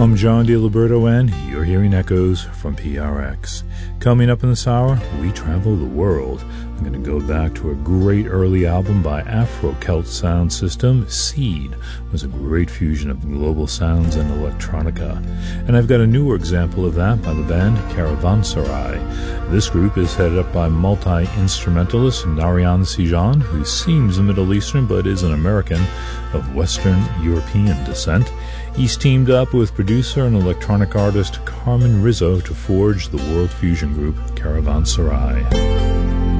I'm John DiLiberto, and you're hearing echoes from PRX. Coming up in this hour, we travel the world. I'm going to go back to a great early album by Afro-Celt sound system. Seed was a great fusion of global sounds and electronica. And I've got a newer example of that by the band Caravanserai. This group is headed up by multi-instrumentalist Narayan Sijan, who seems Middle Eastern but is an American of Western European descent. He's teamed up with producer and electronic artist Carmen Rizzo to forge the world fusion group Caravanserai.